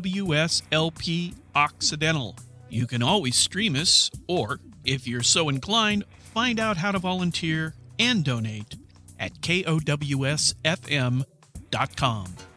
KOWSLP Occidental. You can always stream us, or, if you're so inclined, find out how to volunteer and donate at KOWSFM.com.